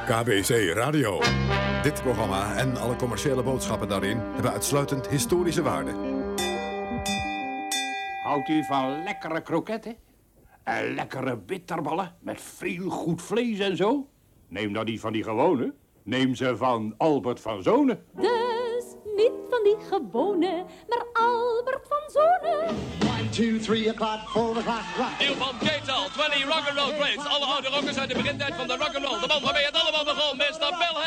KBC Radio. Dit programma en alle commerciële boodschappen daarin hebben uitsluitend historische waarde. Houdt u van lekkere kroketten? En lekkere bitterballen met veel goed vlees en zo? Neem dan niet van die gewone. Neem ze van Albert van Zonen. Dus niet van die gewone, maar Albert van Zonen. 1, 2, 3 o'clock, 4 o'clock, rock. Nieuw van Ketel, 20 rock'n'roll greats. Alle oude rockers uit de begintijd van de rock'n'roll. De man waarmee het allemaal begon, Mr. Bill